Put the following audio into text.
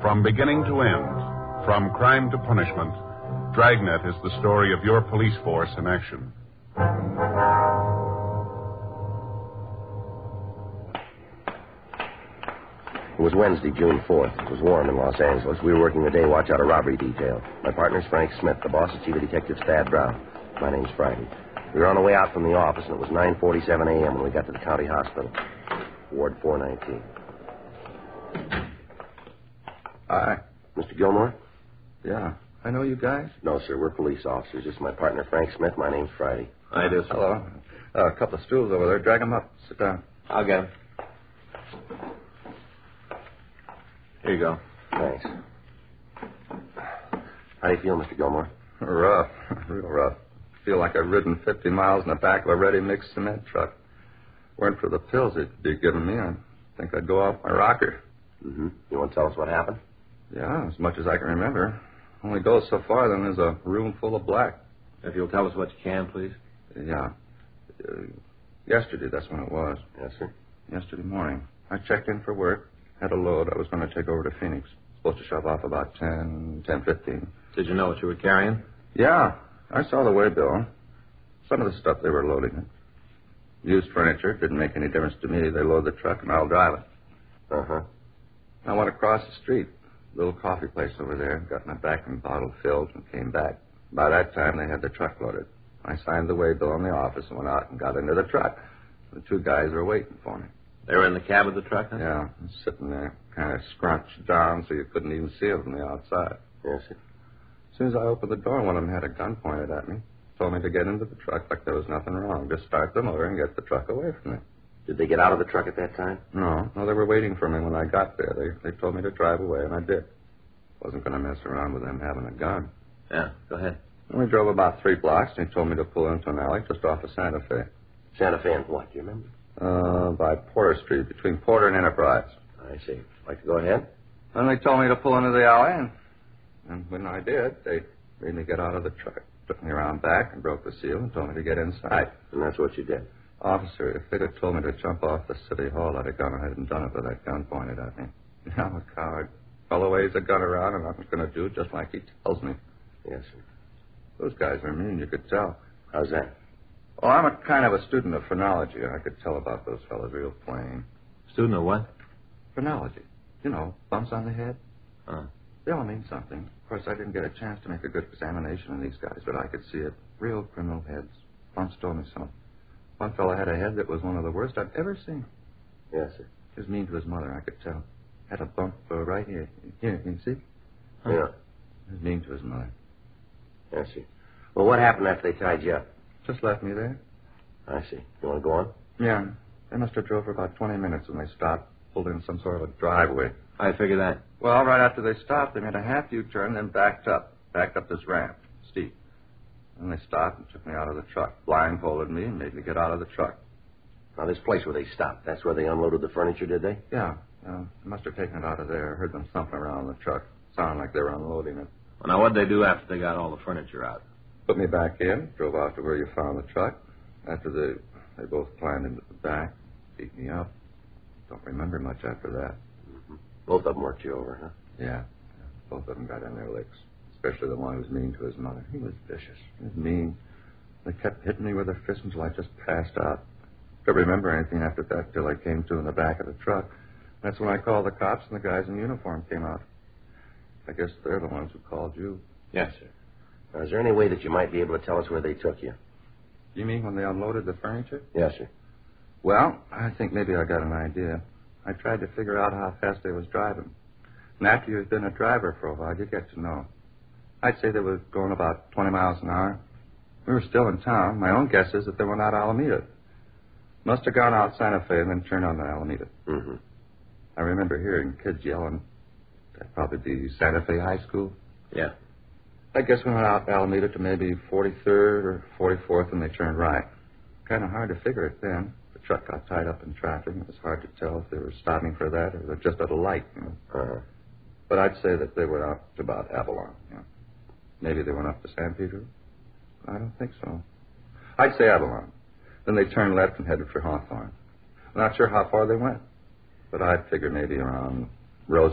From beginning to end, from crime to punishment, Dragnet is the story of your police force in action. It was Wednesday, June 4th. It was warm in Los Angeles. We were working the day watch out of robbery detail. My partner's Frank Smith. The boss is Chief of Detectives Thad Brown. My name's Friday. We were on the way out from the office, and it was 9:47 a.m. when we got to the county hospital. Ward 419. Hi. Mr. Gilmore? Yeah. I know you guys? No, sir. We're police officers. This is my partner, Frank Smith. My name's Friday. Hi, it is. Hello. A couple of stools over there. Drag them up. Sit down. I'll get them. Here you go. Thanks. How do you feel, Mr. Gilmore? Rough. Real rough. Feel like I've ridden 50 miles in the back of a ready-mixed cement truck. Weren't for the pills they'd be giving me, I think I'd go off my rocker. Mm-hmm. You want to tell us what happened? Yeah, as much as I can remember. Only goes so far, then there's a room full of black. If you'll tell us what you can, please. Yeah. Yesterday, that's when it was. Yes, sir. Yesterday morning. I checked in for work. Had a load I was going to take over to Phoenix. Supposed to shove off about 10:15. Did you know what you were carrying? Yeah. I saw the waybill. Some of the stuff they were loading it. Used furniture. Didn't make any difference to me. They load the truck and I'll drive it. Uh-huh. I went across the street. Little coffee place over there. Got my vacuum bottle filled and came back. By that time, they had the truck loaded. I signed the waybill in the office and went out and got into the truck. The two guys were waiting for me. They were in the cab of the truck, huh? Yeah, sitting there, kind of scrunched down so you couldn't even see them from the outside. Yes, sir. As soon as I opened the door, one of them had a gun pointed at me. Told me to get into the truck like there was nothing wrong. Just start the motor and get the truck away from me. Did they get out of the truck at that time? No, they were waiting for me when I got there. They told me to drive away, and I did. Wasn't going to mess around with them having a gun. Yeah, go ahead. And we drove about 3 blocks, and he told me to pull into an alley just off of Santa Fe. Santa Fe and what, do you remember? By Porter Street, between Porter and Enterprise. I see. Like to go ahead? And they told me to pull into the alley, and when I did, they made me get out of the truck. Took me around back and broke the seal and told me to get inside. And that's what you did? Officer, if they'd have told me to jump off the city hall, I'd have gone ahead and done it with that gun pointed at me. I'm a coward. Fellow waves a gun around, and I'm going to do just like he tells me. Yes, sir. Those guys are mean, you could tell. How's that? Oh, I'm a kind of a student of phrenology. I could tell about those fellas real plain. Student of what? Phrenology. You know, bumps on the head. Huh. They all mean something. Of course, I didn't get a chance to make a good examination of these guys, but I could see it. Real criminal heads. Bumps told me so. One fellow had a head that was one of the worst I've ever seen. Yes, sir. He was mean to his mother, I could tell. Had a bump right here. Here, you see? Huh. Yeah. He was mean to his mother. Yes, sir. Well, what happened after they tied you up? Just left me there. I see. You want to go on? Yeah. They must have drove for about 20 minutes when they stopped, pulled in some sort of a driveway. I figure that. Well, right after they stopped, they made a half U-turn, then backed up this ramp, steep. Then they stopped and took me out of the truck, blindfolded me, and made me get out of the truck. Now, this place where they stopped, that's where they unloaded the furniture, did they? Yeah. They must have taken it out of there. I heard them thumping around the truck. Sounded like they were unloading it. Well, now, what'd they do after they got all the furniture out? Put me back in, drove out to where you found the truck. After they both climbed into the back, beat me up. Don't remember much after that. Mm-hmm. Both of them worked you over, huh? Yeah. Both of them got in their licks. Especially the one who was mean to his mother. He was vicious. He was mean. They kept hitting me with their fists until I just passed out. Don't remember anything after that till I came to in the back of the truck. That's when I called the cops and the guys in uniform came out. I guess they're the ones who called you. Yes, sir. Now, is there any way that you might be able to tell us where they took you? You mean when they unloaded the furniture? Yes, sir. Well, I think maybe I got an idea. I tried to figure out how fast they was driving. And after you've been a driver for a while, you get to know. I'd say they were going about 20 miles an hour. We were still in town. My own guess is that they went out Alameda. Must have gone out Santa Fe and then turned on to Alameda. Mm-hmm. I remember hearing kids yelling. That'd probably be Santa Fe High School. Yeah. I guess we went out Alameda to maybe 43rd or 44th and they turned right. Kind of hard to figure it then. The truck got tied up in traffic. It was hard to tell if they were stopping for that or they were just at a light, you know. Uh-huh. But I'd say that they went up to about Avalon, you know. Maybe they went up to San Pedro. I don't think so. I'd say Avalon. Then they turned left and headed for Hawthorne. I'm not sure how far they went, but I'd figure maybe around Rose